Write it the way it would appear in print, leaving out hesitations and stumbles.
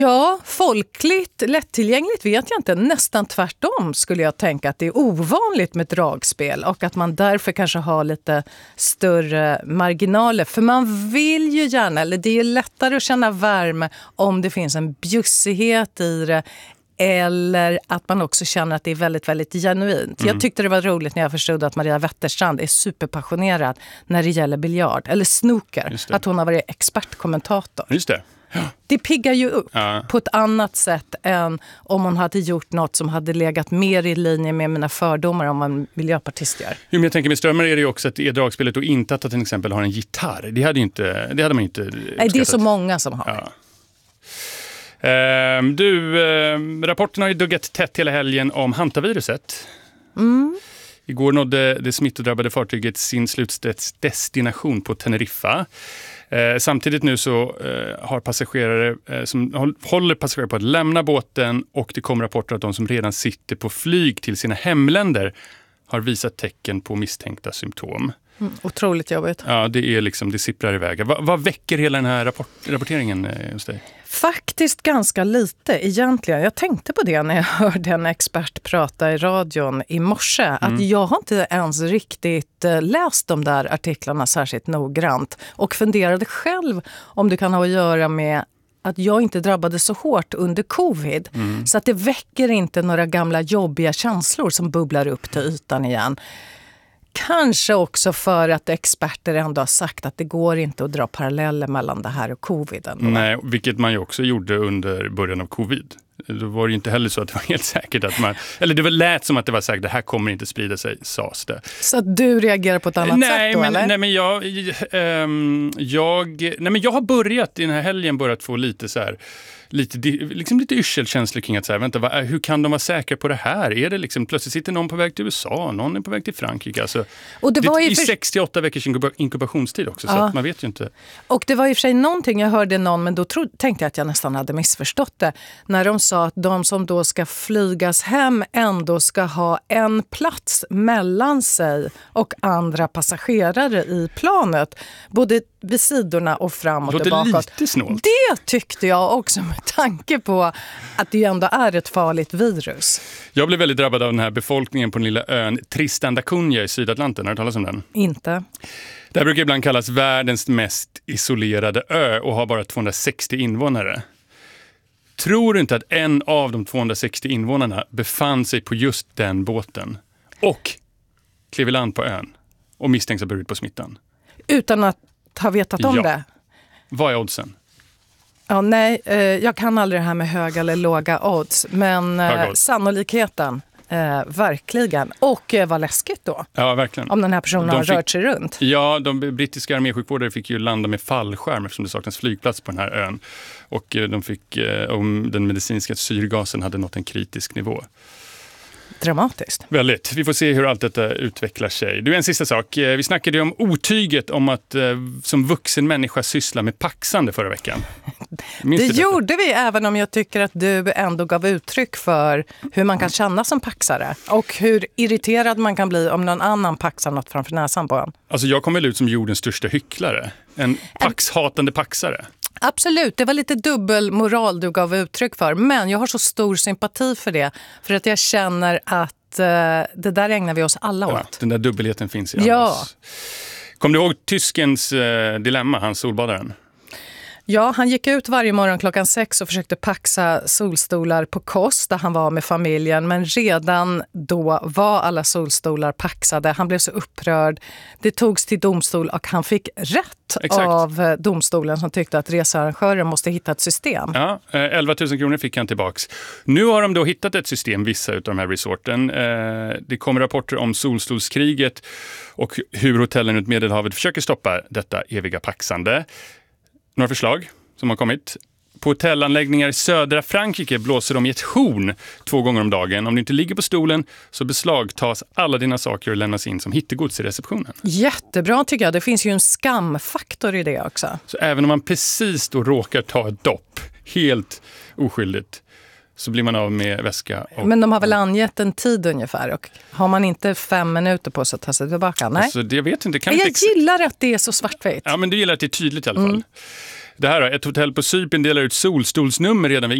Ja, folkligt, lättillgängligt vet jag inte. Nästan tvärtom skulle jag tänka att det är ovanligt med dragspel och att man därför kanske har lite större marginaler. För man vill ju gärna, eller det är lättare att känna värme om det finns en bjussighet i det. Eller att man också känner att det är väldigt, väldigt genuint. Jag tyckte det var roligt när jag förstod att Maria Wetterstrand är superpassionerad när det gäller biljard. Eller snooker. Att hon har varit expertkommentator. Just det. Ja. Det piggar ju upp på ett annat sätt än om hon hade gjort något som hade legat mer i linje med mina fördomar om vad en miljöpartist gör. Jo, men jag tänker med Strömmar är det ju också att det är dragspelet och inte att till exempel har en gitarr. Det hade man inte uppskattat. Nej, det är så många som har. Ja. Rapporten har ju duggat tätt hela helgen om hantaviruset. Igår nådde det smittodrabbade fartyget sin slutdestination på Teneriffa. Samtidigt nu så har passagerare som håller passagerare på att lämna båten, och det kommer rapporter att de som redan sitter på flyg till sina hemländer har visat tecken på misstänkta symptom. Otroligt jobbigt. Ja, det sipprar iväg. Vad väcker hela den här rapporteringen hos dig? Faktiskt ganska lite egentligen. Jag tänkte på det när jag hörde en expert prata i radion i morse. Att jag har inte ens riktigt läst de där artiklarna särskilt noggrant. Och funderade själv om det kan ha att göra med att jag inte drabbades så hårt under covid. Så att det väcker inte några gamla jobbiga känslor som bubblar upp till ytan igen. Kanske också för att experter ändå har sagt att det går inte att dra paralleller mellan det här och covid. Ändå. Nej, vilket man ju också gjorde under början av covid. Då var det ju inte heller så att det var helt säkert att man... Eller det var lät som att det var säkert, det här kommer inte sprida sig, sades det. Så att du reagerar på ett annat sätt då, eller? Nej, men jag har börjat i den här helgen börjat få lite så här... Lite yrselkänslor kring att säga, vänta, hur kan de vara säkra på det här? Är det liksom, plötsligt sitter någon på väg till USA, någon är på väg till Frankrike. Alltså, och det var i 68 veckors inkubationstid också, så att man vet ju inte. Och det var i och för sig någonting, jag hörde någon, men då tänkte jag att jag nästan hade missförstått det. När de sa att de som då ska flygas hem ändå ska ha en plats mellan sig och andra passagerare i planet. Både vid sidorna och framåt och bakåt. Lite snålt. Det tyckte jag också med tanke på att det ändå är ett farligt virus. Jag blev väldigt drabbad av den här befolkningen på den lilla ön Tristan da Cunha i Sydatlanten. Har du talat om den? Inte. Det här brukar ibland kallas världens mest isolerade ö och har bara 260 invånare. Tror du inte att en av de 260 invånarna befann sig på just den båten och klev i land på ön och misstänks ha burit på smittan? Utan att ha vetat om det? Vad är oddsen? Ja, nej, jag kan aldrig det här med höga eller låga odds. Men sannolikheten, verkligen. Och vad läskigt då. Ja, verkligen. Om den här personen har rört sig runt. Ja, de brittiska armésjukvårdare fick ju landa med fallskärm eftersom det saknas flygplats på den här ön. Och de fick, om den medicinska syrgasen hade nått en kritisk nivå. Dramatiskt. Väldigt. Vi får se hur allt detta utvecklar sig. Du, en sista sak. Vi snackade ju om otyget om att som vuxen människa syssla med paxande förra veckan. Det gjorde vi, även om jag tycker att du ändå gav uttryck för hur man kan känna som paxare. Och hur irriterad man kan bli om någon annan paxar något framför näsan på en. Alltså jag kom väl ut som jordens största hycklare. En paxhatande paxare. Absolut, det var lite dubbelmoral du gav uttryck för. Men jag har så stor sympati för det. För att jag känner att det där ägnar vi oss alla åt. Ja, den där dubbelheten finns i oss. Kom du ihåg tyskens dilemma, han solbadaren? Ja, han gick ut varje morgon 6:00 och försökte paxa solstolar på Kos där han var med familjen. Men redan då var alla solstolar paxade. Han blev så upprörd. Det togs till domstol och han fick rätt av domstolen som tyckte att researrangören måste hitta ett system. Ja, 11 000 kronor fick han tillbaks. Nu har de då hittat ett system, vissa av de här resorten. Det kommer rapporter om solstolskriget och hur hotellen ut Medelhavet försöker stoppa detta eviga paxande. Några förslag som har kommit. På hotellanläggningar i södra Frankrike blåser de i ett horn 2 gånger om dagen. Om du inte ligger på stolen så beslagtas alla dina saker och lämnas in som hittegods i receptionen. Jättebra tycker jag. Det finns ju en skamfaktor i det också. Så även om man precis då råkar ta ett dopp, helt oskyldigt, så blir man av med väska. Men de har väl angett en tid ungefär, och har man inte 5 minuter på sig att ta sig tillbaka? Nej. Alltså, jag vet inte. Jag gillar att det är så svartvitt. Ja, men du gillar att det är tydligt i alla fall. Det här, ett hotell på Cypern delar ut solstolsnummer redan vid